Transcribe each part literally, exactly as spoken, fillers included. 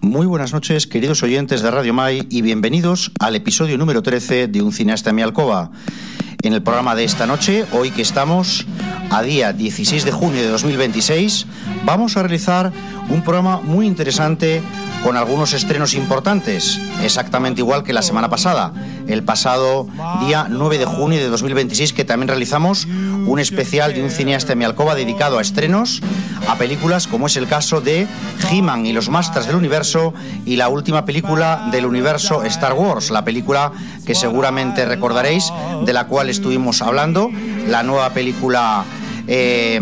Muy buenas noches, queridos oyentes de Radio Mai, y bienvenidos al episodio número trece de Un cineasta en mi alcoba. En el programa de esta noche, hoy que estamos a día dieciséis de junio de dos mil veintiséis, vamos a realizar un programa muy interesante con algunos estrenos importantes, exactamente igual que la semana pasada, el pasado día nueve de junio de dos mil veintiséis, que también realizamos un especial de Un cineasta en mi alcoba dedicado a estrenos, a películas como es el caso de He-Man y los Masters del Universo y la última película del universo Star Wars, la película que seguramente recordaréis, de la cual estuvimos hablando, la nueva película Eh,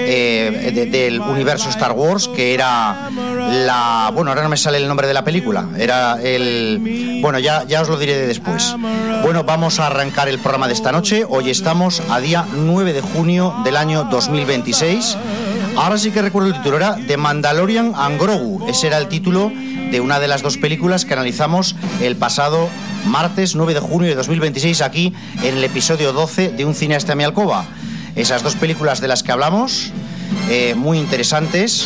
eh, de, del universo Star Wars, que era la... Bueno, ahora no me sale el nombre de la película. Era el... Bueno, ya, ya os lo diré después. Bueno, vamos a arrancar el programa de esta noche. Hoy estamos a día nueve de junio del año dos mil veintiséis. Ahora sí que recuerdo el título, era The Mandalorian and Grogu. Ese era el título de una de las dos películas que analizamos el pasado martes nueve de junio de dos mil veintiséis, aquí en el episodio doce de Un cineasta en mi alcoba. Esas dos películas de las que hablamos, eh, muy interesantes.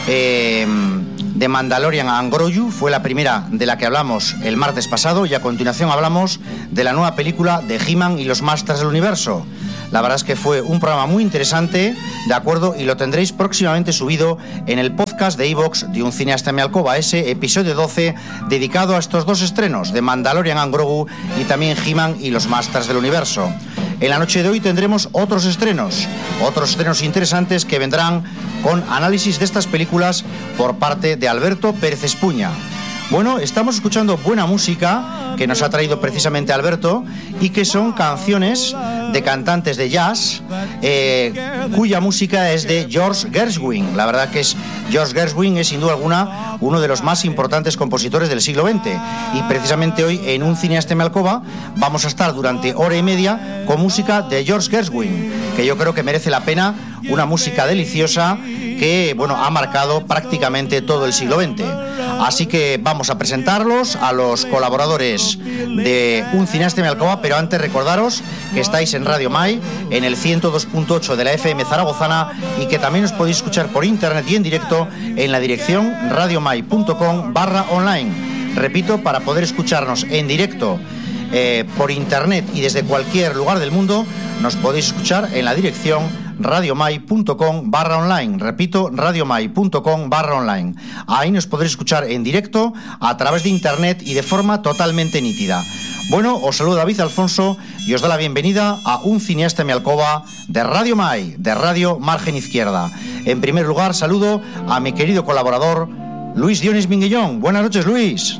eh, The Mandalorian and Grogu fue la primera de la que hablamos el martes pasado, y a continuación hablamos de la nueva película de He-Man y los Masters del Universo. La verdad es que fue un programa muy interesante, ¿de acuerdo? Y lo tendréis próximamente subido en el podcast de iVoox de Un cineasta en mi alcoba, ese episodio doce dedicado a estos dos estrenos, de Mandalorian and Grogu y también He-Man y los Masters del Universo. En la noche de hoy tendremos otros estrenos, otros estrenos interesantes que vendrán con análisis de estas películas por parte de Alberto Pérez Espuña. Bueno, estamos escuchando buena música que nos ha traído precisamente Alberto, y que son canciones de cantantes de jazz, eh, cuya música es de George Gershwin. La verdad que es George Gershwin es sin duda alguna uno de los más importantes compositores del siglo veinte, y precisamente hoy en Un cineasta en mi alcoba vamos a estar durante hora y media con música de George Gershwin, que yo creo que merece la pena, una música deliciosa que, bueno, ha marcado prácticamente todo el siglo veinte. Así que vamos a presentarlos a los colaboradores de Un cineasta en mi alcoba, pero antes recordaros que estáis en Radio Mai, en el ciento dos punto ocho de la F M zaragozana, y que también os podéis escuchar por internet y en directo en la dirección radiomai.com barra online. Repito, para poder escucharnos en directo eh, por internet y desde cualquier lugar del mundo, nos podéis escuchar en la dirección radiomai.com barra online. Repito, radiomai.com barra online. Ahí nos podréis escuchar en directo a través de internet y de forma totalmente nítida. Bueno, os saluda David Alfonso y os da la bienvenida a Un cineasta en mi alcoba de Radio Mai, de Radio Margen Izquierda. En primer lugar, saludo a mi querido colaborador Luis Dionis Minguillón. Buenas noches, Luis.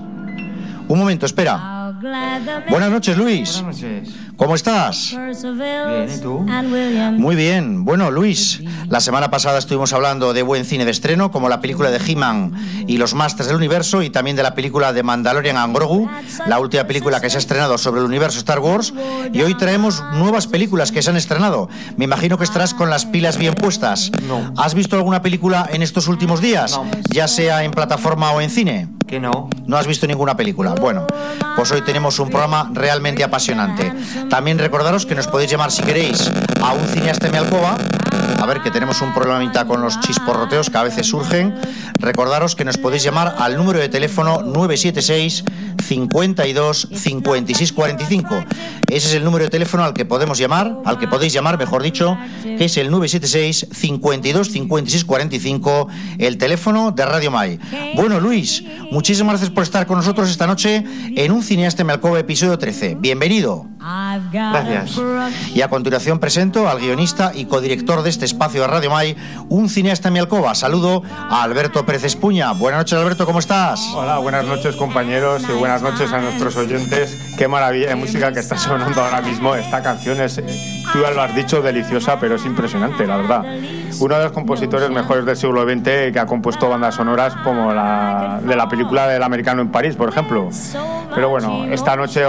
Un momento, espera. Buenas noches, Luis. Buenas noches. ¿Cómo estás? Bien, ¿y tú? Muy bien. Bueno, Luis, la semana pasada estuvimos hablando de buen cine de estreno, como la película de He-Man y los Masters del Universo, y también de la película de Mandalorian and Grogu, la última película que se ha estrenado sobre el universo Star Wars. Y hoy traemos nuevas películas que se han estrenado. Me imagino que estarás con las pilas bien puestas. No. ¿Has visto alguna película en estos últimos días? No. Ya sea en plataforma o en cine. Que no. ¿No has visto ninguna película? Bueno, pues hoy tenemos un programa realmente apasionante. También recordaros que nos podéis llamar si queréis a Un cineasta en mi alcoba. A ver, que tenemos un problemita con los chisporroteos que a veces surgen. Recordaros que nos podéis llamar al número de teléfono nueve siete seis, cincuenta y dos, cincuenta y seis cuarenta y cinco. Ese es el número de teléfono al que podemos llamar, al que podéis llamar, mejor dicho, que es el nueve siete seis, cincuenta y dos, cincuenta y seis cuarenta y cinco, el teléfono de Radio Mai. Bueno, Luis, muchísimas gracias por estar con nosotros esta noche en Un cineasta en mi alcoba, episodio trece. Bienvenido. Gracias. Y a continuación presento al guionista y codirector de este espacio de Radio Mai, Un cineasta en mi alcoba. Saludo a Alberto Pérez Espuña. Buenas noches, Alberto, ¿cómo estás? Hola, buenas noches, compañeros, y buenas noches a nuestros oyentes. Qué maravilla de música que está sonando ahora mismo. Esta canción es, tú ya lo has dicho, deliciosa, pero es impresionante, la verdad. Uno de los compositores mejores del siglo veinte, que ha compuesto bandas sonoras como la de la película del Americano en París, por ejemplo. Pero bueno, esta noche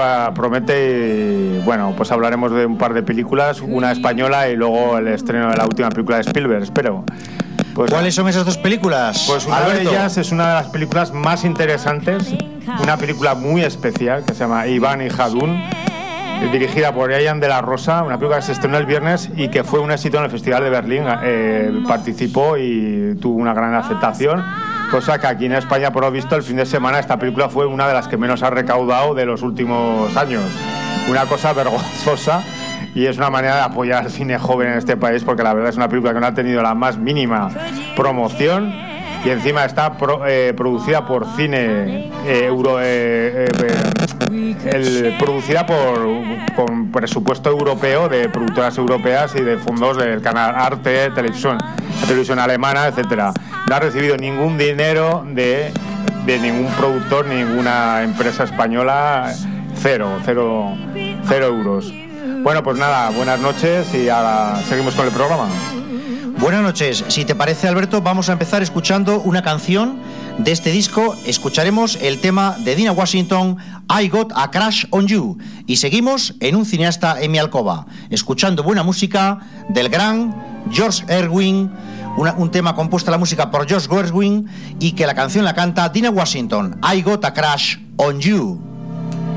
promete, y bueno, pues hablaremos de un par de películas, una española y luego el estreno de la última película de Spielberg, espero. Pues, ¿cuáles son esas dos películas? Pues una Alberto. de ellas es una de las películas más interesantes, una película muy especial que se llama Iván y Jadún, dirigida por Ian de la Rosa, una película que se estrenó el viernes y que fue un éxito en el Festival de Berlín. Eh, participó y tuvo una gran aceptación. cosa que aquí en España, por lo visto, el fin de semana esta película fue una de las que menos ha recaudado de los últimos años. Una cosa vergonzosa, y es una manera de apoyar al cine joven en este país, porque la verdad es una película que no ha tenido la más mínima promoción y encima está pro, eh, producida por cine eh, euro eh, eh, el, producida por con presupuesto europeo, de productoras europeas y de fondos del canal Arte, televisión, televisión alemana, etcétera. No ha recibido ningún dinero de, de ningún productor, ninguna empresa española, cero, cero, cero euros. Bueno, pues nada, buenas noches y ahora seguimos con el programa. Buenas noches. Si te parece, Alberto, vamos a empezar escuchando una canción de este disco. Escucharemos el tema de Dinah Washington, I Got a Crush on You. Y seguimos en Un cineasta en mi alcoba, escuchando buena música del gran George Gershwin, una, un tema compuesto la música por George Gershwin y que la canción la canta Dinah Washington, I Got a Crush on You.